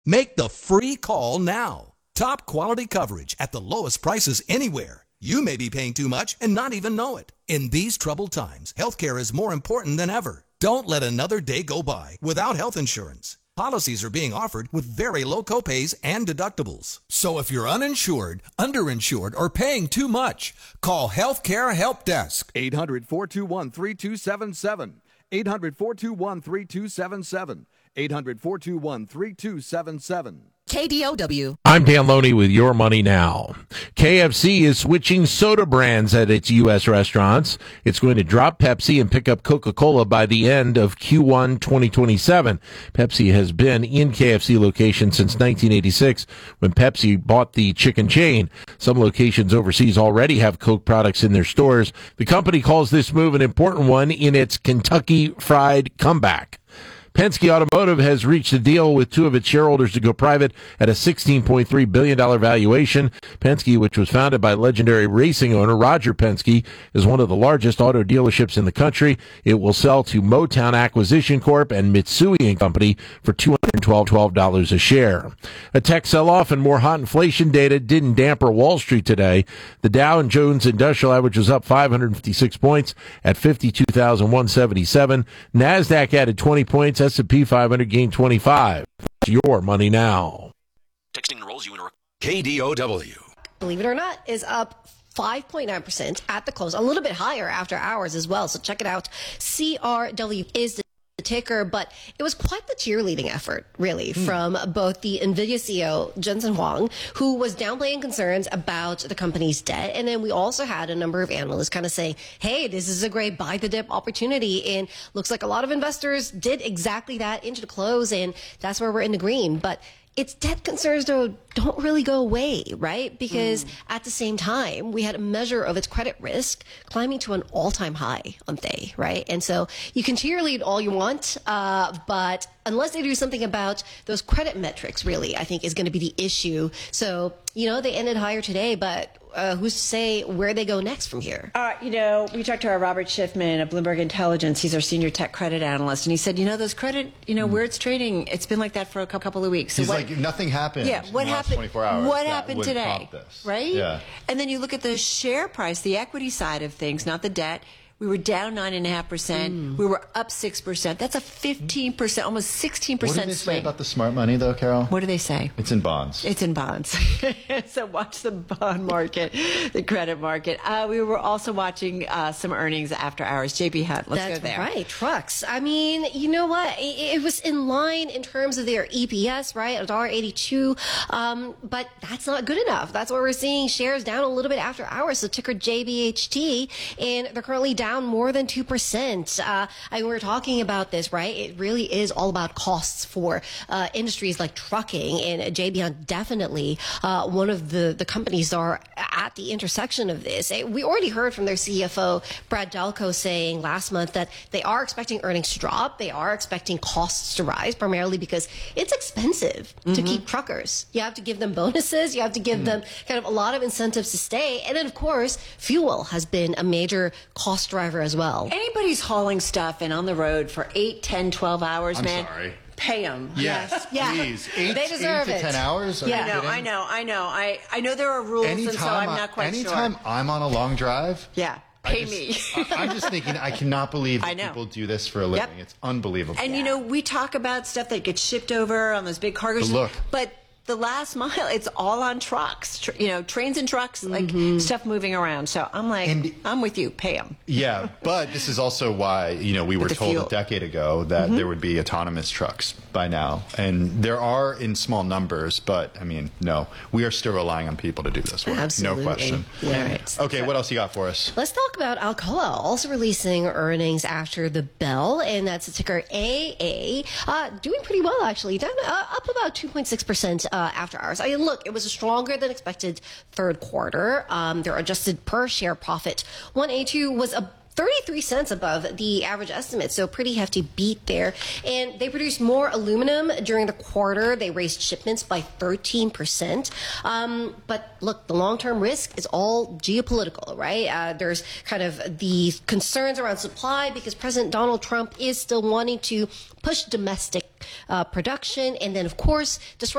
Make the free call now. Top quality coverage at the lowest prices anywhere. You may be paying too much and not even know it. In these troubled times, healthcare is more important than ever. Don't let another day go by without health insurance. Policies are being offered with very low copays and deductibles. So if you're uninsured, underinsured, or paying too much, call Healthcare Help Desk. 800-421-3277. 800-421-3277. 800-421-3277. KDOW. I'm Dan Loney with Your Money Now. KFC is switching soda brands at its U.S. restaurants. It's going to drop Pepsi and pick up Coca-Cola by the end of Q1 2027. Pepsi has been in KFC locations since 1986 when Pepsi bought the chicken chain. Some locations overseas already have Coke products in their stores. The company calls this move an important one in its Kentucky Fried comeback. Penske Automotive has reached a deal with two of its shareholders to go private at a $16.3 billion valuation. Penske, which was founded by legendary racing owner Roger Penske, is one of the largest auto dealerships in the country. It will sell to Motown Acquisition Corp. And Mitsui & Company for $212 a share. A tech sell-off and more hot inflation data didn't damper Wall Street today. The Dow and Jones Industrial Average was up 556 points at 52,177. NASDAQ added 20 points. S&P 500 gained 25. Your Money Now. Texting enrolls you in a KDOW. Believe it or not, is up 5.9% at the close, a little bit higher after hours as well. So check it out. CRW is the ticker, but it was quite the cheerleading effort, really, from both the NVIDIA CEO, Jensen Huang, who was downplaying concerns about the company's debt. And then we also had a number of analysts kind of saying, hey, this is a great buy the dip opportunity. And looks like a lot of investors did exactly that into the close. And that's where we're in the green. But its debt concerns, though, don't really go away, right? Because at the same time, we had a measure of its credit risk climbing to an all-time high on day, right? And so you can cheerlead all you want, but unless they do something about those credit metrics, really, I think is going to be the issue. So, you know, they ended higher today, but who's to say where they go next from here? You know, we talked to our Robert Schiffman of Bloomberg Intelligence. He's our senior tech credit analyst. And he said, you know, those credit, you know, where it's trading, it's been like that for a couple of weeks. So He's like, nothing happened. Yeah, what in the last happened? 24 hours What that happened would today? prompt this. Right? Yeah. And then you look at the share price, the equity side of things, not the debt. We were down 9.5%. We were up 6%. That's a 15%, almost 16% What do they swing. say about the smart money, though, Carol? What do they say? It's in bonds. It's in bonds. So watch the bond market, the credit market. We were also watching some earnings after hours. JB Hunt, let's go there. That's right, trucks. I mean, you know what? It was in line in terms of their EPS, right? $1.82. But that's not good enough. That's why we're seeing shares down a little bit after hours. So ticker JBHT, and they're currently down more than 2%. I mean, we're talking about this, right? It really is all about costs for industries like trucking, and JB Hunt definitely one of the companies that are at the intersection of this. We already heard from their CFO, Brad Delco, saying last month that they are expecting earnings to drop. They are expecting costs to rise, primarily because it's expensive to keep truckers. You have to give them bonuses. You have to give them kind of a lot of incentives to stay. And then, of course, fuel has been a major cost driver as well. Anybody's hauling stuff and on the road for 8, 10, 12 hours, I'm man. sorry. Pay them. Yes, Yeah. please. They deserve 8 to it. 10 hours? Are you kidding? I know. I know there are rules, and so I'm not quite sure. Anytime I'm on a long drive, Yeah. Pay me. I'm just thinking, I cannot believe I that know. people do this for a living. Yep. It's unbelievable. And, you know, we talk about stuff that gets shipped over on those big cargo ships. Look. But the last mile, it's all on trucks. You know, trains and trucks, like stuff moving around. So I'm like, I'm with you. Pay them. Yeah, but this is also why, you know, we were the told fuel. a decade ago that there would be autonomous trucks by now. And there are in small numbers, but, I mean, no. We are still relying on people to do this work. Absolutely. No question. Yeah. Right. Okay, what else you got for us? Let's talk about Alcoa, also releasing earnings after the bell, and that's the ticker AA. Doing pretty well, actually. Down, up about 2.6% after hours. I mean, look, it was a stronger than expected third quarter. Their adjusted per share profit, 182, was a 33 cents above the average estimate, so pretty hefty beat there. And they produced more aluminum during the quarter. They raised shipments by 13%. But look, the long-term risk is all geopolitical, right? There's kind of the concerns around supply because President Donald Trump is still wanting to push domestic production, and then of course disruption